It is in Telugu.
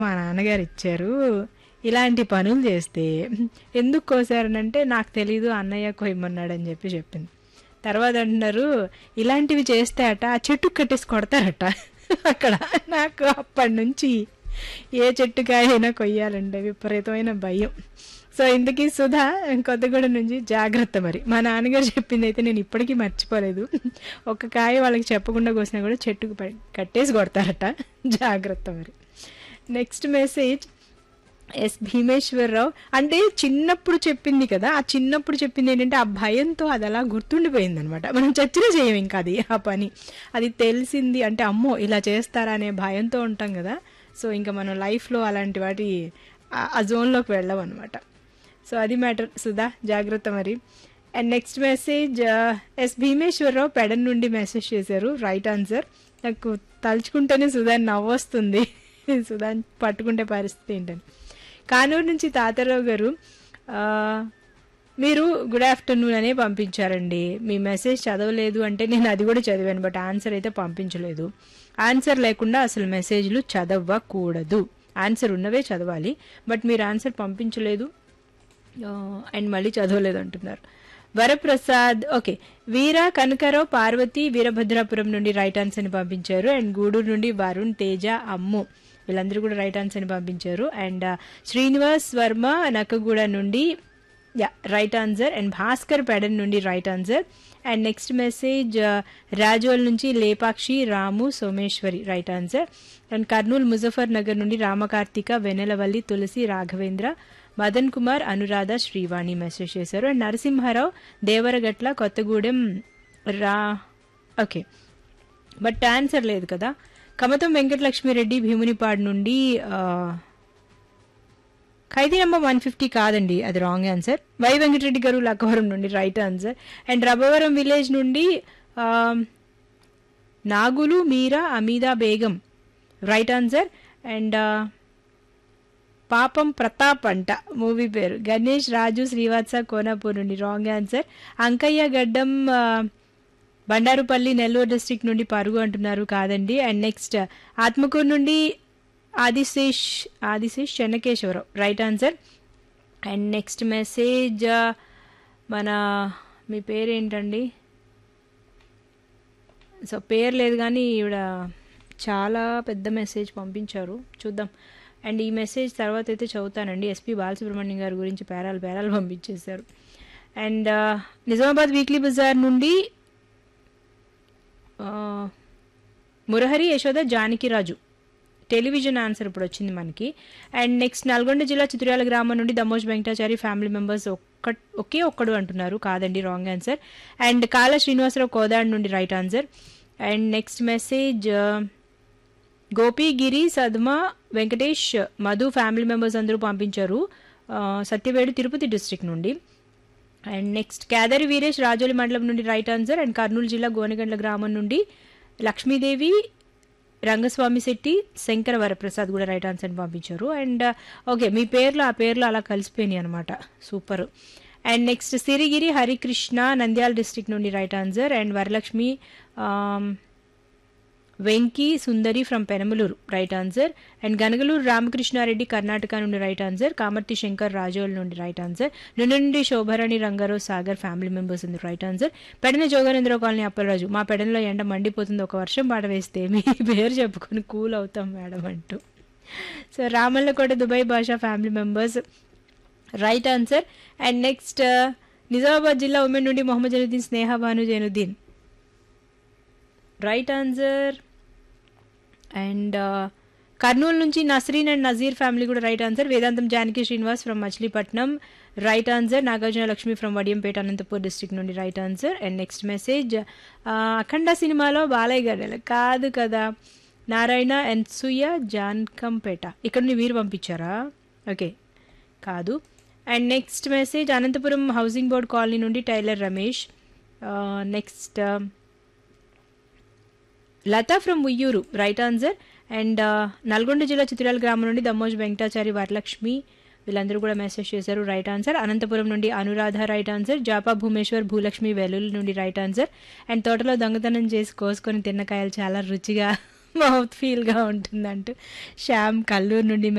మా నాన్నగారు ఇచ్చారు. ఇలాంటి పనులు చేస్తే ఎందుకు కోసారనంటే నాకు తెలీదు అన్నయ్య కొయ్యమన్నాడని చెప్పింది. తర్వాత అంటున్నారు ఇలాంటివి చేస్తే అట ఆ చెట్టుకు కట్టేసి కొడతారట అక్కడ. నాకు అప్పటి నుంచి ఏ చెట్టుకాయ అయినా కొయ్యాలంటే విపరీతమైన భయం. సో ఇంతకీ సుధా కొత్తగూడెం నుంచి జాగ్రత్త. మరి మా నాన్నగారు చెప్పింది అయితే నేను ఇప్పటికీ మర్చిపోలేదు. ఒక కాయ వాళ్ళకి చెప్పకుండా కోసినా కూడా చెట్టుకు కట్టేసి కొడతారట, జాగ్రత్త. మరి నెక్స్ట్ మెసేజ్ ఎస్ భీమేశ్వరరావు. అంటే చిన్నప్పుడు చెప్పింది కదా, ఆ చిన్నప్పుడు చెప్పింది ఏంటంటే ఆ భయంతో అది అలా గుర్తుండిపోయింది అనమాట. మనం చచ్చినా చేయం ఇంకా అది ఆ పని. అది తెలిసింది అంటే అమ్మో ఇలా చేస్తారా అనే భయంతో ఉంటాం కదా. సో ఇంకా మనం లైఫ్లో అలాంటి వాటి ఆ జోన్లోకి వెళ్ళాం అనమాట. సో అది మ్యాటర్. సుధా జాగ్రత్త మరి. And next message yes Bhimeswara Rao Pedana నుండి మెసేజ్ చేశారు. Right answer. నాకు తలుచుకుంటేనే సుధా నవ్వొస్తుంది. సుధా పట్టుకుంటే పరిస్థితి ఏంటని. కానూరు నుంచి తాతారావు గారు మీరు గుడ్ ఆఫ్టర్నూన్ అనే పంపించారండి. మీ మెసేజ్ చదవలేదు అంటే నేను అది కూడా చదివాను, బట్ ఆన్సర్ అయితే పంపించలేదు. ఆన్సర్ లేకుండా అసలు మెసేజ్లు చదవకూడదు. ఆన్సర్ ఉన్నవే చదవాలి, బట్ మీరు ఆన్సర్ పంపించలేదు అండ్ మళ్ళీ చదవలేదు అంటున్నారు. వరప్రసాద్ ఓకే. వీర కనకరావు పార్వతి వీరభద్రాపురం నుండి రైట్ ఆన్సర్ని పంపించారు. అండ్ గూడూరు నుండి వరుణ్ తేజ అమ్ము వీళ్ళందరూ కూడా రైట్ ఆన్సర్ని పంపించారు. అండ్ శ్రీనివాస్ వర్మ నక్కగూడ నుండి right answer. And Bhaskar Pedana నుండి right answer. And next message Razole నుంచి లేపాక్షి రాము Someshwari right answer. And Kurnool Muzaffar Nagar నుండి రామకార్తిక వెనెలవల్లి తులసి రాఘవేంద్ర మదన్ కుమార్ అనురాధ శ్రీవాణి మెసేజ్ చేశారు. And Narasimha Rao Devaragatla Kothagudem okay, but answer లేదు కదా. కమతం వెంకటలక్ష్మిరెడ్డి భీమునిపాడు నుండి ఖైదీ నెంబర్ 150 కాదండి, అది రాంగ్ ఆన్సర్. వై వెంకటరెడ్డి గారు లక్కవరం నుండి రైట్ ఆన్సర్. అండ్ రబవరం విలేజ్ నుండి నాగులు మీరా Ameeda Begum right answer. And పాపం ప్రతాప్ అంట మూవీ పేరు. గణేష్ రాజు శ్రీవాత్స కోనాపూర్ నుండి రాంగ్ ఆన్సర్. అంకయ్య గడ్డం బండారుపల్లి నెల్లూరు డిస్ట్రిక్ట్ నుండి పరుగు అంటున్నారు, కాదండి. అండ్ నెక్స్ట్ ఆత్మకూరు నుండి Adisesh Chennakeswara Rao right answer. And next message మీ పేరేంటండి? సో పేరు లేదు కానీ ఈవిడ చాలా పెద్ద మెసేజ్ పంపించారు, చూద్దాం. అండ్ ఈ మెసేజ్ తర్వాత అయితే చదువుతానండి. ఎస్పి బాలసుబ్రహ్మణ్యం గారి గురించి పేరాలు పంపించేశారు. అండ్ నిజామాబాద్ వీక్లీ బజార్ నుండి మురహరి యశోద జానకిరాజు టెలివిజన్ ఆన్సర్ ఇప్పుడు వచ్చింది మనకి. అండ్ నెక్స్ట్ నల్గొండ జిల్లా చిత్రాల గ్రామం నుండి దమోజ్ వెంకటాచారి ఫ్యామిలీ మెంబర్స్ ఒకే ఒక్కడు అంటున్నారు, కాదండి రాంగ్ ఆన్సర్. అండ్ కాళ శ్రీనివాసరావు కోదాడ్ నుండి right answer. And next message గోపిగిరి సద్మ Venkatesh Madhu family members అందరూ పంపించారు, సత్యవేడు తిరుపతి డిస్ట్రిక్ట్ నుండి. అండ్ నెక్స్ట్ కేదారి వీరేష్ రాజోలి మండలం నుండి రైట్ ఆన్సర్. అండ్ కర్నూలు జిల్లా గోనెగండ్ల గ్రామం నుండి లక్ష్మీదేవి రంగస్వామి శెట్టి శంకర వరప్రసాద్ కూడా రైట్ ఆన్సర్ పంపించారు. అండ్ ఓకే, మీ పేర్లు ఆ పేర్లు అలా కలిసిపోయినాయి అనమాట, super. And next Sirigiri Harikrishna Nandyal district నుండి right answer. And Varalakshmi Venky Sundari from Penamaluru right answer. And Ganagaluru Ramakrishna Reddy Karnataka నుండి రైట్ ఆన్సర్. కామర్తి శంకర్ రాజోల్ నుండి రైట్ ఆన్సర్. నుండి శోభారాణి రంగారావు సాగర్ ఫ్యామిలీ మెంబర్స్ ఉంది right answer. Pedana Jogananda Rao colony Appalaraju మా పెడనలో ఎండ మండిపోతుంది, ఒక వర్షం పాట వేస్తే మీ పేరు చెప్పుకొని కూల్ అవుతాం మేడం అంటూ. సో రామల్లకోట దుబాయ్ భాషా family members right answer. And next Nizamabad జిల్లా ఉమెన్ నుండి మొహమ్మద్ జైనుద్దీన్ స్నేహ Bhanu Zainuddin right answer. And Kurnool నుంచి నస్రీన్ అండ్ నజీర్ ఫ్యామిలీ కూడా right answer. Vedantam Janaki Srinivas from Machilipatnam right answer. Nagarjuna Lakshmi from Vadiyampeta Anantapur district నుండి right answer. And next message అఖండ సినిమాలో బాలయ్య గడ్డల కాదు కదా, నారాయణ అండ్ సుయ జాన్కంపేట ఇక్కడ నుండి వీరు పంపించారా? ఓకే కాదు. And next message Anantapuram housing board colony నుండి tailor Ramesh. Next Lata from Uyyuru right answer. And Nalgonda జిల్లా చిత్రాల గ్రామం నుండి దమ్మోజ్ వెంకటాచారి వరలక్ష్మి వీళ్ళందరూ కూడా మెసేజ్ చేశారు రైట్ ఆన్సర్. అనంతపురం నుండి అనురాధ రైట్ ఆన్సర్. జాపా భూమేశ్వర్ భూలక్ష్మి వెల్లుల్లి నుండి రైట్ ఆన్సర్. అండ్ తోటలో దొంగతనం చేసి కోసుకొని తిన్నకాయలు చాలా రుచిగా మౌత్ ఫీల్గా ఉంటుందంటూ శ్యామ్ కల్లూరు నుండి